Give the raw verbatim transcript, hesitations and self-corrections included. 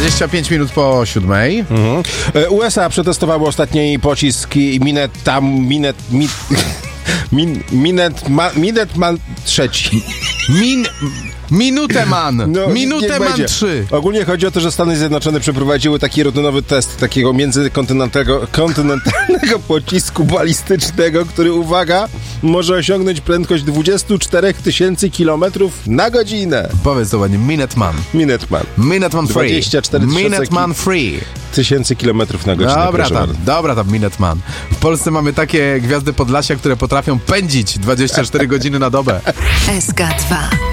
dwadzieścia pięć minut po siódmej. Mhm. U S A przetestowały ostatni pocisk Mineta, Minet, Min, Min, Minet, ma, Minet Man trzeci. Min... Minutę man! No, Minutę man trzy! Ogólnie chodzi o to, że Stany Zjednoczone przeprowadziły taki rutynowy test takiego międzykontynentalnego kontynentalnego pocisku balistycznego, który, uwaga, może osiągnąć prędkość dwadzieścia cztery tysiące kilometrów na godzinę. Powiedz to ładnie, Minuteman. Minuteman. Minuteman free. dwadzieścia cztery Minuteman free. Tysięcy kilometrów na godzinę. Dobra tam, bardzo. dobra tam, Minuteman. W Polsce mamy takie gwiazdy Podlasia, które potrafią pędzić dwadzieścia cztery godziny na dobę. S K dwa.